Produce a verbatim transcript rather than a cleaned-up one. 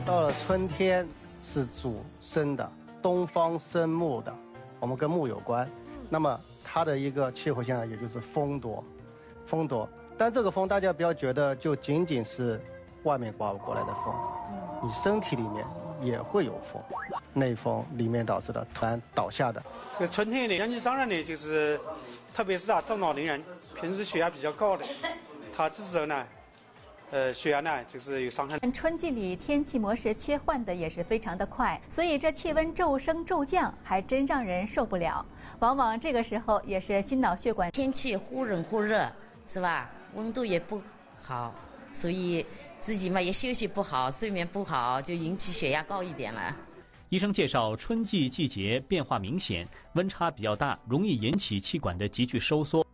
到了春天是主生的，东方生木的，我们跟木有关。那么它的一个气候现象也就是风多，风多。但这个风大家不要觉得就仅仅是外面刮过来的风，你身体里面也会有风，内风里面导致的突然倒下的。 这个春天呢，养鸡场上呢，就是特别是啊中老年人，平时血压比较高的，他这时候呢。呃，血压呢，就是有伤害。 春季里天气模式切换的也是非常的快，所以这气温骤升骤降，还真让人受不了。往往这个时候也是心脑血管天气忽冷忽热，是吧？温度也不好，所以自己嘛也休息不好，睡眠不好，就引起血压高一点了。 医生介绍，春季季节变化明显，温差比较大，容易引起气管的急剧收缩。